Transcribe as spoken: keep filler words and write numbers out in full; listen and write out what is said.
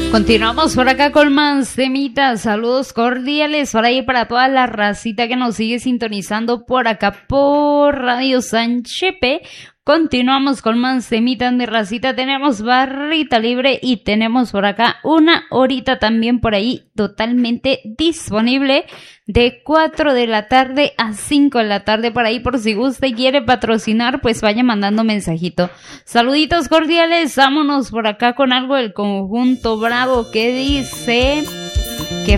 Continuamos por acá con más temitas. Saludos cordiales por ahí para toda la racita que nos sigue sintonizando por acá por Radio San Chepe. Continuamos con más temitas de racita. Tenemos barrita libre y tenemos por acá una horita también por ahí totalmente disponible de cuatro de la tarde a cinco de la tarde por ahí, por si gusta y quiere patrocinar, pues vaya mandando mensajito. Saluditos cordiales, vámonos por acá con algo del conjunto Bravo que dice que